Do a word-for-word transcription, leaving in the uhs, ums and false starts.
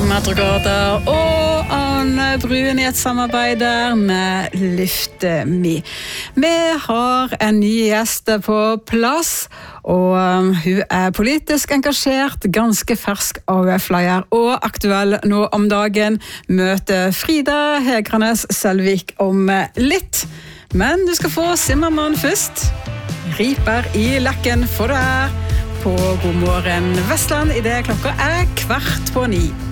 Madrugada og Anne Bruen I et samarbeid med Lyfte Me. Vi har en ny gjest på plass, og hun er politisk engasjert, ganske fersk A U F-leder og aktuell nå om dagen. Møter Frida Hegranes Selvik om litt, men du skal få Simmermann først. Riper I lekken for deg på God morgen Vestland I det klokka er kvart på ni.